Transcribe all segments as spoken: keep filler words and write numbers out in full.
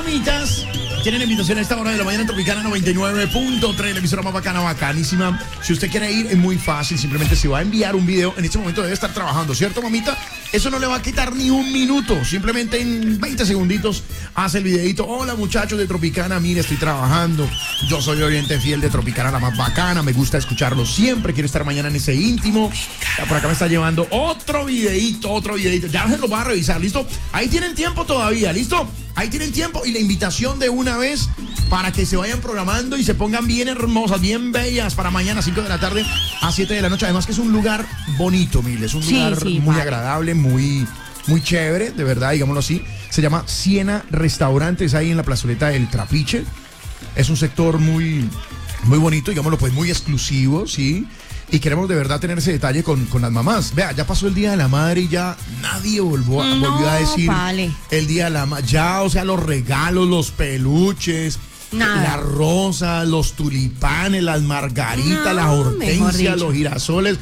mamitas tienen invitación a esta hora de la mañana en Tropicana noventa y nueve punto tres, la emisora más bacana, bacanísima. Si usted quiere ir, es muy fácil, simplemente se va a enviar un video. En este momento debe estar trabajando, ¿cierto, mamita? Eso no le va a quitar ni un minuto, simplemente en veinte segunditos hace el videito. Hola, muchachos de Tropicana, mire, estoy trabajando. Yo soy oyente fiel de Tropicana, la más bacana, me gusta escucharlo siempre, quiero estar mañana en ese íntimo. Ya por acá me está llevando otro videito, otro videito. Ya se lo va a revisar, ¿listo? Ahí tienen tiempo todavía, ¿listo? Ahí tienen tiempo y la invitación de una vez para que se vayan programando y se pongan bien hermosas, bien bellas para mañana cinco de la tarde a siete de la noche. Además que es un lugar bonito, Mil, es un sí, lugar sí, muy vale. agradable, muy, muy chévere, de verdad, digámoslo así. Se llama Siena Restaurantes, ahí en la plazoleta del Trapiche. Es un sector muy, muy bonito, digámoslo, pues muy exclusivo, ¿sí? Y queremos de verdad tener ese detalle con, con las mamás. Vea, ya pasó el Día de la Madre y ya nadie volvió, no, volvió a decir vale. el Día de la Madre. Ya, o sea, los regalos, los peluches, Nada. las rosas, los tulipanes, las margaritas, No, las hortensias, los girasoles.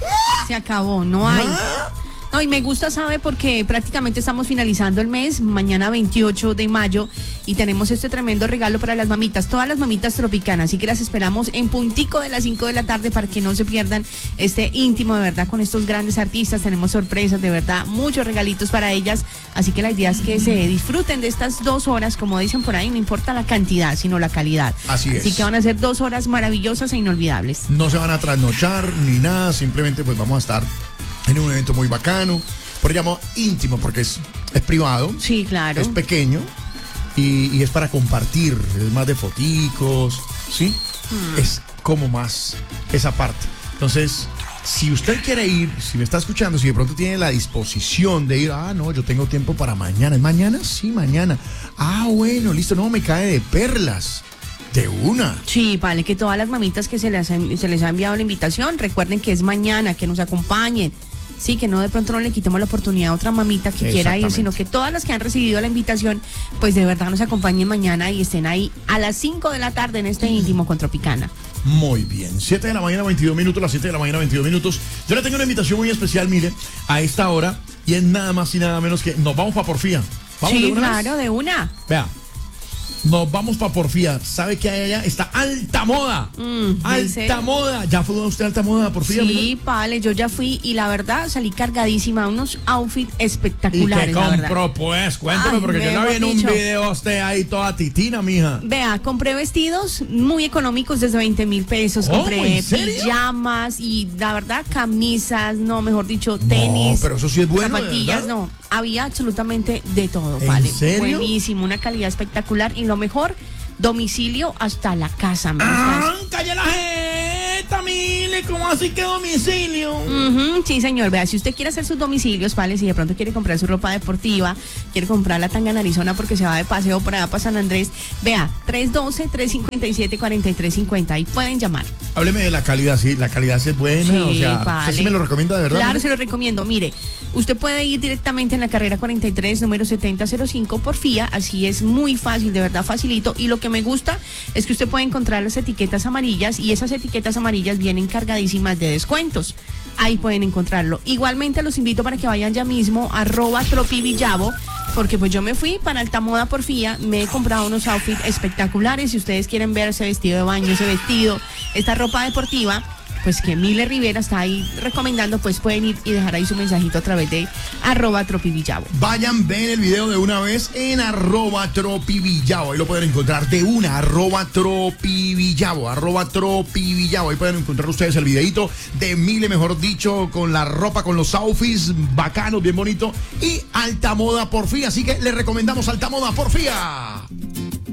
Se acabó, no hay. ¿Ah? No, y me gusta, ¿sabe? Porque prácticamente estamos finalizando el mes, mañana veintiocho de mayo, y tenemos este tremendo regalo para las mamitas, todas las mamitas tropicanas, así que las esperamos en puntico de las cinco de la tarde para que no se pierdan este íntimo, de verdad, con estos grandes artistas. Tenemos sorpresas, de verdad, muchos regalitos para ellas, así que la idea es que se disfruten de estas dos horas, como dicen por ahí, no importa la cantidad, sino la calidad. Así es. Así que van a ser dos horas maravillosas e inolvidables. No se van a trasnochar ni nada, simplemente pues vamos a estar en un evento muy bacano, por llamo íntimo, porque es, es privado, Sí, claro. es pequeño y, y es para compartir, es más de foticos, ¿sí? Hmm. Es como más esa parte. Entonces, si usted quiere ir, si me está escuchando, si de pronto tiene la disposición de ir, ah, no, yo tengo tiempo para mañana. ¿Es mañana? Sí, mañana. Ah, bueno, listo, no, me cae de perlas. De una. Sí, vale, que todas las mamitas que se les, ha- se les ha enviado la invitación, recuerden que es mañana, que nos acompañen. Sí, que no de pronto no le quitemos la oportunidad a otra mamita que quiera ir, Exactamente. sino que todas las que han recibido la invitación, pues de verdad nos acompañen mañana y estén ahí a las cinco de la tarde en este íntimo con Tropicana. Muy bien, siete de la mañana, veintidós minutos, las siete de la mañana, veintidós minutos. Yo le tengo una invitación muy especial, mire, a esta hora, y es nada más y nada menos que nos vamos para Porfía. ¿Vamos Sí, de una vez? claro, de una. Vea, nos vamos para Porfía. ¿Sabe qué hay allá? Está Alta Moda. Mm, ¿en Alta serio? Moda. ¿Ya fue usted a Alta Moda, Porfía? Sí, vale, yo ya fui y la verdad salí cargadísima, unos outfits ¿Y espectaculares, qué la verdad. compró, pues? Cuéntame, Ay, porque yo la mejor vi en un dicho. video a usted ahí toda titina, mija. Vea, compré vestidos muy económicos desde veinte mil pesos, Oh, compré ¿en serio? pijamas y la verdad camisas, no, mejor dicho, tenis, No, pero eso sí es bueno, ¿de zapatillas, verdad? no, había absolutamente de todo, ¿En vale. serio? Buenísimo, una calidad espectacular y lo mejor, domicilio hasta la casa, me ¡Ah! gusta. ¡Calla la jeta, Mile! ¿Cómo así que domicilio? Ujú, sí, señor. Vea, si usted quiere hacer sus domicilios, ¿vale? Si de pronto quiere comprar su ropa deportiva, quiere comprar la tanga en Arizona porque se va de paseo por allá para San Andrés, vea, tres uno dos, tres cinco siete, cuatro tres cinco cero. Ahí pueden llamar. Hábleme de la calidad, sí, la calidad sí es buena, Sí, o sea, vale. ¿usted sí me lo recomienda de verdad? Claro, Mile? se lo recomiendo. Mire, usted puede ir directamente en la carrera cuarenta y tres, número setenta cero cinco por F I A. Así es muy fácil, de verdad facilito. Y lo que me gusta es que usted puede encontrar las etiquetas amarillas y esas etiquetas amarillas vienen cargadísimas de descuentos. Ahí pueden encontrarlo. Igualmente los invito para que vayan ya mismo a arroba tropivillavo, porque pues yo me fui para Alta Moda por F I A, me he comprado unos outfits espectaculares. Si ustedes quieren ver ese vestido de baño, ese vestido, esta ropa deportiva, pues que Mile Rivera está ahí recomendando, pues pueden ir y dejar ahí su mensajito a través de arroba tropivillavo. Vayan, ven el video de una vez en arroba tropivillavo. Ahí lo pueden encontrar de una, arroba tropivillavo, arroba tropivillavo. Ahí pueden encontrar ustedes el videito de Mile, mejor dicho, con la ropa, con los outfits bacanos, bien bonito. Y Alta Moda por F I A. Así que les recomendamos Alta Moda por F I A.